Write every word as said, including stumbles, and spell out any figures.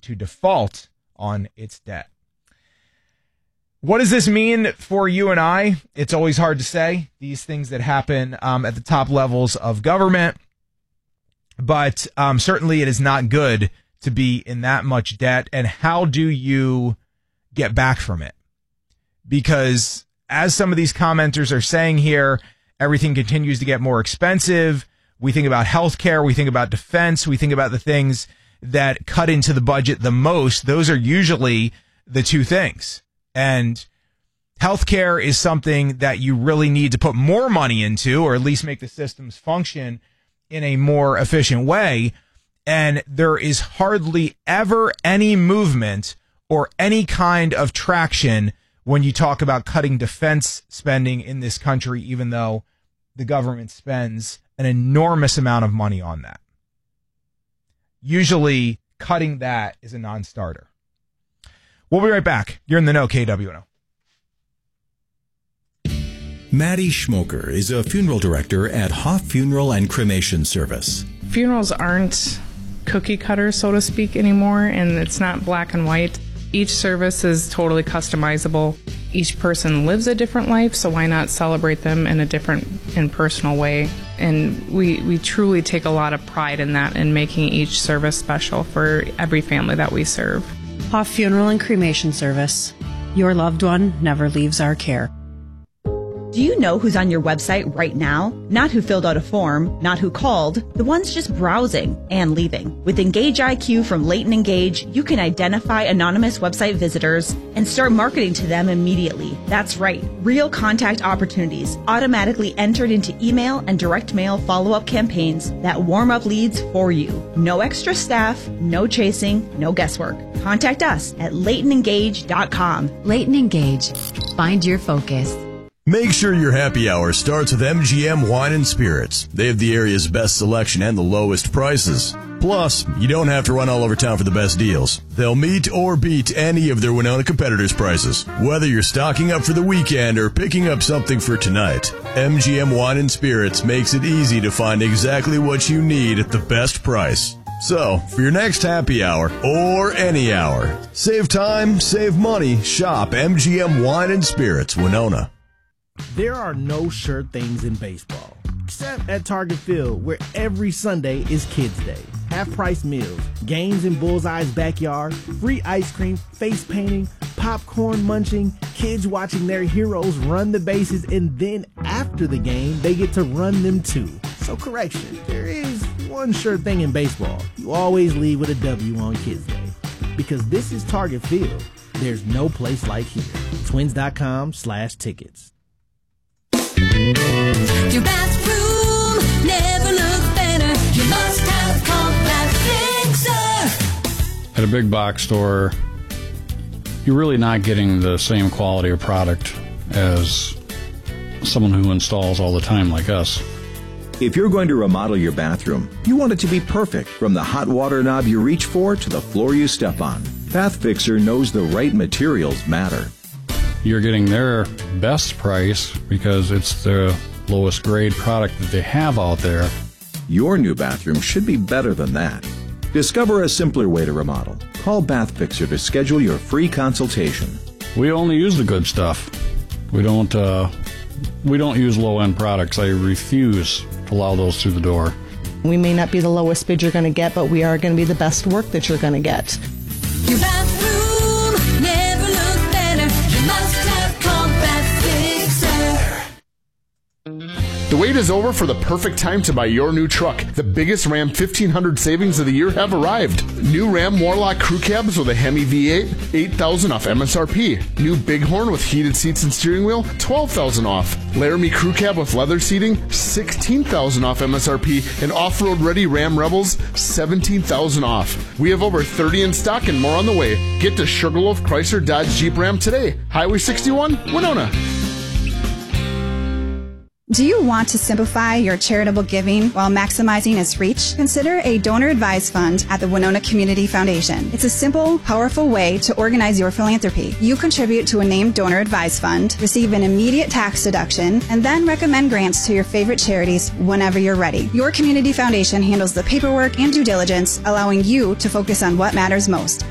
to default on its debt. What does this mean for you and I? It's always hard to say, these things that happen um, at the top levels of government. But um, certainly it is not good to be in that much debt. And how do you get back from it? Because as some of these commenters are saying here, everything continues to get more expensive. We think about healthcare. We think about defense. We think about the things that cut into the budget the most. Those are usually the two things. And healthcare is something that you really need to put more money into, or at least make the systems function in a more efficient way. And there is hardly ever any movement or any kind of traction when you talk about cutting defense spending in this country, even though the government spends an enormous amount of money on that. Usually cutting that is a non-starter. We'll be right back. You're in the know, K W N O. Maddie Schmoker is a funeral director at Hoff Funeral and Cremation Service. Funerals aren't cookie cutters, so to speak, anymore, and it's not black and white. Each service is totally customizable. Each person lives a different life, so why not celebrate them in a different and personal way? And we, we truly take a lot of pride in that, in making each service special for every family that we serve. Hoff Funeral and Cremation Service. Your loved one never leaves our care. Do you know who's on your website right now? Not who filled out a form, not who called, the ones just browsing and leaving. With Engage I Q from Leighton Engage, you can identify anonymous website visitors and start marketing to them immediately. That's right, real contact opportunities automatically entered into email and direct mail follow-up campaigns that warm up leads for you. No extra staff, no chasing, no guesswork. Contact us at leighton engage dot com. Leighton Engage. Find your focus. Make sure your happy hour starts with M G M Wine and Spirits. They have the area's best selection and the lowest prices. Plus, you don't have to run all over town for the best deals. They'll meet or beat any of their Winona competitors' prices. Whether you're stocking up for the weekend or picking up something for tonight, M G M Wine and Spirits makes it easy to find exactly what you need at the best price. So, for your next happy hour, or any hour, save time, save money, shop M G M Wine and Spirits, Winona. There are no sure things in baseball, except at Target Field, where every Sunday is Kids Day. Half-price meals, games in Bullseye's backyard, free ice cream, face painting, popcorn munching, kids watching their heroes run the bases, and then after the game, they get to run them too. So correction, there is one sure thing in baseball. You always leave with a W on Kids Day. Because this is Target Field, there's no place like here. Twins.com slash tickets. Your bathroom never looked better. You must have Compact Fixer. At a big box store, you're really not getting the same quality of product as someone who installs all the time like us. If you're going to remodel your bathroom, you want it to be perfect, from the hot water knob you reach for to the floor you step on. Bath Fixer knows the right materials matter. You're getting their best price because it's the lowest grade product that they have out there. Your new bathroom should be better than that. Discover a simpler way to remodel. Call Bath Fixer to schedule your free consultation. We only use the good stuff. We don't uh, we don't use low-end products. I refuse to allow those through the door. We may not be the lowest bid you're going to get, but we are going to be the best work that you're going to get. Your bathroom never looked better. You must have Compact Fixer. The wait is over for the perfect time to buy your new truck. The biggest Ram fifteen hundred savings of the year have arrived. New Ram Warlock Crew Cabs with a Hemi V eight, eight thousand dollars off M S R P. New Bighorn with heated seats and steering wheel, twelve thousand dollars off. Laramie Crew Cab with leather seating, sixteen thousand dollars off M S R P. And off-road ready Ram Rebels, seventeen thousand dollars off. We have over thirty in stock and more on the way. Get to Sugarloaf Chrysler Dodge Jeep Ram today. Highway sixty-one, Winona. Do you want to simplify your charitable giving while maximizing its reach? Consider a donor-advised fund at the Winona Community Foundation. It's a simple, powerful way to organize your philanthropy. You contribute to a named donor-advised fund, receive an immediate tax deduction, and then recommend grants to your favorite charities whenever you're ready. Your community foundation handles the paperwork and due diligence, allowing you to focus on what matters most.